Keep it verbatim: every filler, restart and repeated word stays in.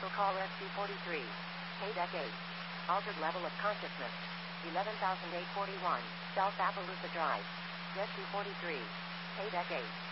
Cancel call S two forty-three. Paydeck eight. Altered level of consciousness. eleven thousand eight hundred forty-one. South Appaloosa Drive. S two forty-three. Paydeck eight.